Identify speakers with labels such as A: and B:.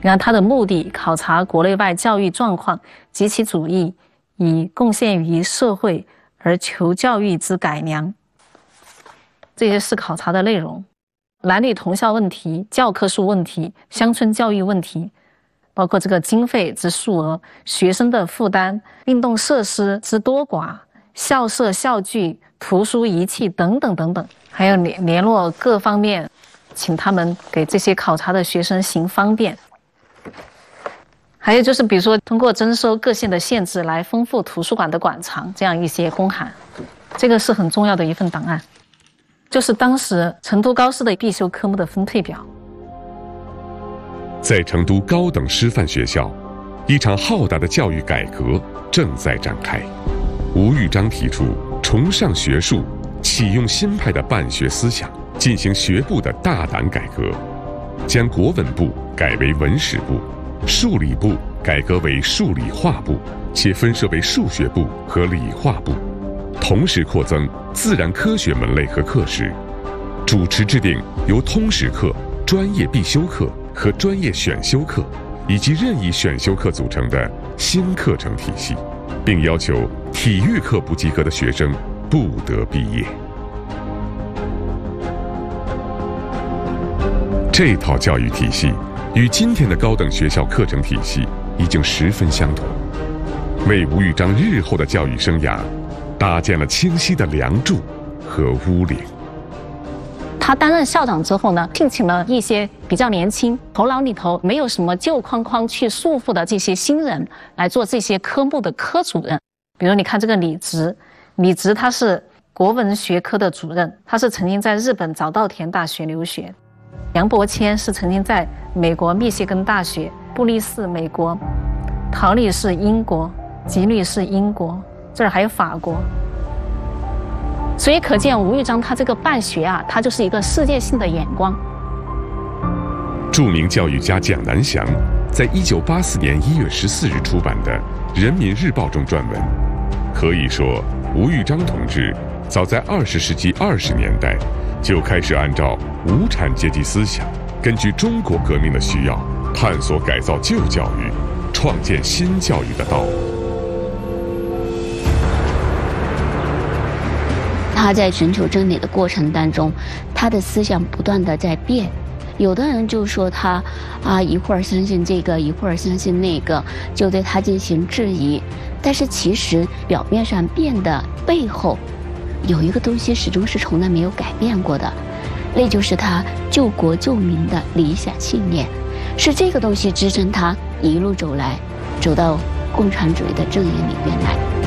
A: 你看他的目的，考察国内外教育状况及其主义，以贡献于社会而求教育之改良。这些是考察的内容。男女同校问题、教科书问题、乡村教育问题，包括这个经费之数额、学生的负担、运动设施之多寡、校舍校具、图书仪器等等等等，还有联络各方面，请他们给这些考察的学生行方便。还有就是，比如说通过征收各县的县制来丰富图书馆的馆藏，这样一些公函，这个是很重要的一份档案，就是当时成都高师的必修科目的分配表。
B: 在成都高等师范学校，一场浩大的教育改革正在展开。吴玉章提出崇尚学术，启用新派的办学思想，进行学部的大胆改革，将国文部改为文史部，数理部改革为数理化部，且分设为数学部和理化部，同时扩增自然科学门类和课时，主持制定由通识课、专业必修课和专业选修课以及任意选修课组成的新课程体系，并要求体育课不及格的学生不得毕业。这套教育体系与今天的高等学校课程体系已经十分相同，为吴玉章日后的教育生涯搭建了清晰的梁柱和屋顶。
A: 他担任校长之后呢，聘请了一些比较年轻、头脑里头没有什么旧框框去束缚的这些新人来做这些科目的科主任。比如你看这个李直他是国文学科的主任，他是曾经在日本早稻田大学留学。杨伯谦是曾经在美国密歇根大学、布利斯美国、陶律是英国、吉律是英国，这儿还有法国。所以可见吴玉章他这个办学啊，他就是一个世界性的眼光。
B: 著名教育家蒋南翔在1984年1月14日出版的《人民日报》中撰文，可以说吴玉章同志早在20世纪20年代就开始按照无产阶级思想，根据中国革命的需要，探索改造旧教育，创建新教育的道路。
C: 他在寻求真理的过程当中，他的思想不断的在变。有的人就说他一会儿相信这个，一会儿相信那个，就对他进行质疑。但是其实表面上变的背后，有一个东西始终是从来没有改变过的，那就是他救国救民的理想信念，是这个东西支撑他一路走来，走到共产主义的正义里面来。